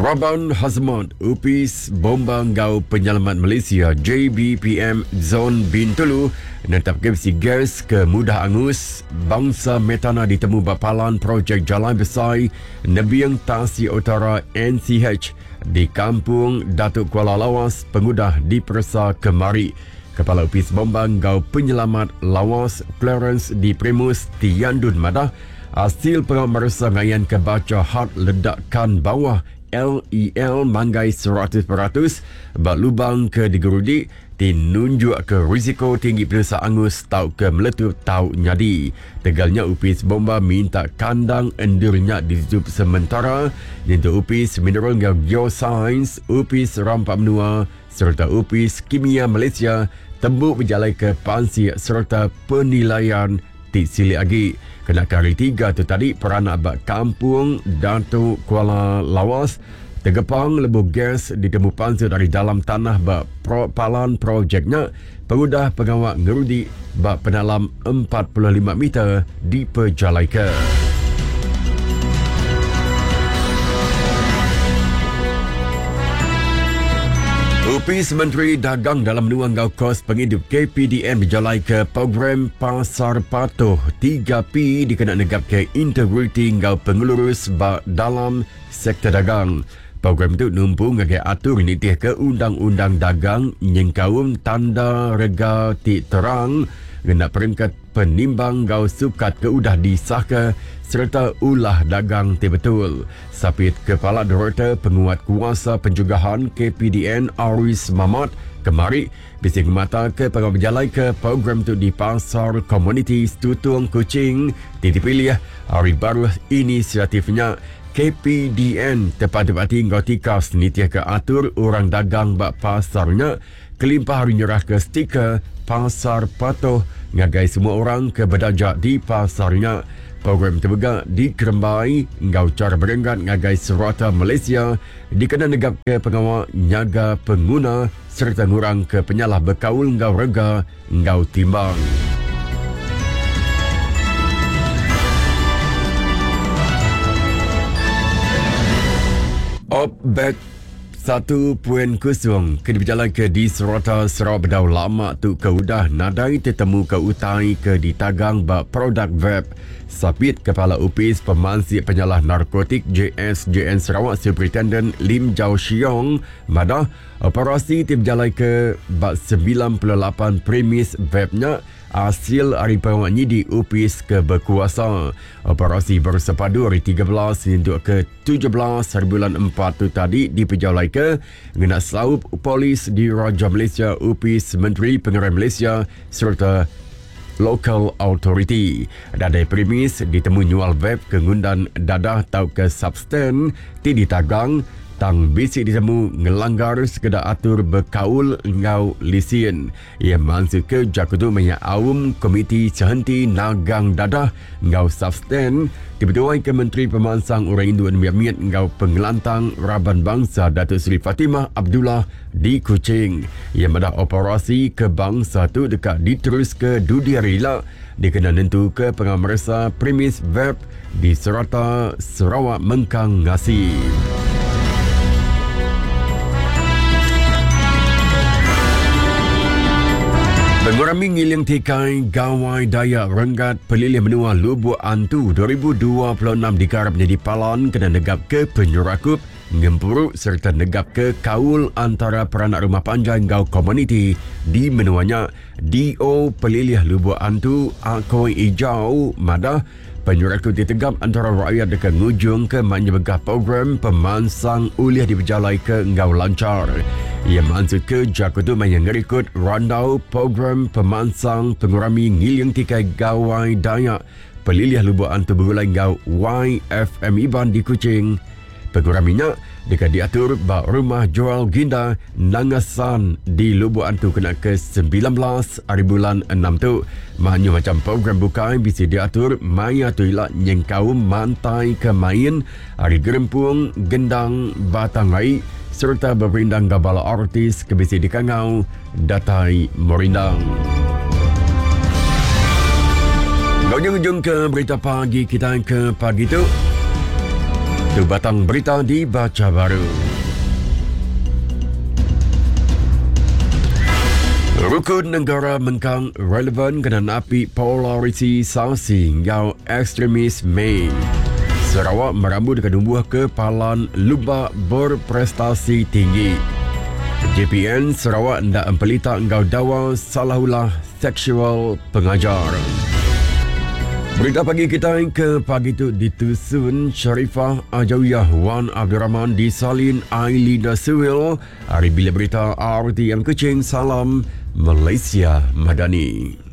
Raban Hazmat Upis Bomba Ngau Penyelamat Malaysia JBPM Zon Bintulu menetapkan besi gas ke Mudah Angus bangsa metana ditemu bapalan projek jalan besar Nebiang Tasik Utara NCH di Kampung Datuk Kuala Lawas Pengudah di Persa Kemari. Kepala Upis Bomba Ngau Penyelamat Lawas Clarence di Primus Tiandun Madah hasil pengamarsa ngayan kebaca had ledakan bawah LEL manggai 100% bak lubang ke digerudi tinunjuk ke risiko tinggi penusa angus tau ke meletup tau nyadi. Tegalnya Upis Bomba minta kandang endurnya ditutup sementara untuk Upis Mineral Geoscience, Upis Rampak Menua serta Upis Kimia Malaysia tembuk berjalan ke Pansi serta penilaian sili lagi. Kenakan hari 3 tu tadi peranak bak Kampung Datuk Kuala Lawas tergepang lebuh gas ditemu panser dari dalam tanah bak palan projeknya pengudah pengawak ngerudi bak pedalam 45 meter diperjalaika. Upis Menteri Dagang dalam menua ngau kos penghidup KPDN berjalai ke program Pasar Patuh 3P dikena negap ke integriti ngau pengurus dalam sektor dagang. Program itu numpu ngagai atur nitih ke Undang-Undang Dagang nyengkawum tanda rega tik terang ngena peringkat penimbang ngau sukat ke udah disahkan serta ulah dagang betul. Sapit Kepala Direktur Penguat Kuasa Pencegahan KPDN Aris Mamat kemari bising mata ke pengajalai ke program tu di pasar komuniti Tutung Kuching dipilih hari baru inisiatifnya KPDN tepat-tepati ngotikas nitiah ke atur orang dagang bak pasarnya kelimpah hari nyerah ke stiker Pasar Patuh ngagai semua orang ke berdajak di pasarnya. Program terbegak dikerembai ngau cara berenggat ngagai serata Malaysia dikena negap ke pengawal nyaga pengguna serta ngurang ke penyalah berkaul ngau rega ngau timbang. Back 1.0 kini berjalan ke di Serata Sarawak Bedau lama tu ke udah nadai tetemu ke utai ke di tagang bak produk vape. Sapit Kepala Upis Pemansi Penyalah Narkotik JSJN Sarawak Superintendent Lim Jau Siong madah operasi tim berjalan ke bak 98 premis vape-nya hasil hari pengawanyi di Upis ke berkuasa. Operasi bersepadu hari 13 hingga ke 17 hari bulan 4 tu tadi diperjalakan ke ngena saup polis di Raja Malaysia Upis Menteri Pengerai Malaysia serta Local Authority. Dadai premis ditemu nyual vape ke ngundan dadah tau ke substan ti ditagang tang bisi ditemu ngelanggar sekedar atur berkaul ngau lisin. Ia maksud ke jakutu menya awum komiti sehenti nagang dadah ngau substan dibertuai ke Menteri Pemansang Orang Hindu dan Miat ngau pengelantang Raban Bangsa Datuk Seri Fatimah Abdullah di Kuching. Ia madah operasi ke bangsa tu dekat diterus ke Dudi Rila dikena nentu ke pengamarsa premis vape di Serata Sarawak Mengkang Ngasi. Pengurami ngiling tikai gawai Dayak Renggat Pelilih Menua Lubuk Antu 2026 digarap menjadi palan kena negap ke penyurakup, ngempuruk serta negap ke kaul antara peranak rumah panjang ngau komuniti di menuanya. DO Pelilih Lubuk Antu Akoi Ijau madah penyurakup ditegap antara rakyat dekat ngujung ke menyebegah program pemansang uliah diberjalai ke ngau lancar. Ia maksud ke jakutu yang ngerikut randau program pemansang pengurami ngiling tikai gawai Dayak Pelilih Lubuk Antu berulai ngau YFM Iban di Kuching. Penguraminya dekat diatur bak rumah jual ginda Nangasan di Lubuk Antu kena ke 19 hari bulan 6 tu. Mahanyu macam program bukai bisa diatur maya tu ilah nyengkau mantai ke main hari gerempung gendang batang rai serta berperindang gabala artis ke bisi di Kangau datai Morindang. Ujung ke berita pagi kita ke pagi tu. Itu batang berita di Baca Baru. Rukun negara Mengkang relevan kena napi polarisasi ngau ekstremis Mei. Sarawak merambut kedumbuh kepalan lubak berprestasi tinggi. JPN Sarawak hendak empelita engkau dawa salah ulah seksual pengajar. Berita pagi kita ke pagi itu ditusun Sharifah Ajawiyah Wan Abdul Rahman disalin Ailida Suwil. Hari bila berita RTM Kuching, salam Malaysia Madani.